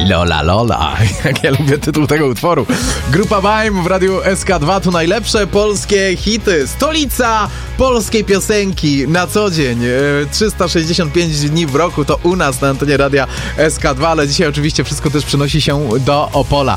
Lola Lola, jak ja lubię tytuł tego utworu. Grupa Mime w Radiu SK2 to najlepsze polskie hity. Stolica polskiej piosenki na co dzień. 365 dni w roku to u nas na antenie Radia SK2, ale dzisiaj oczywiście wszystko też przenosi się do Opola.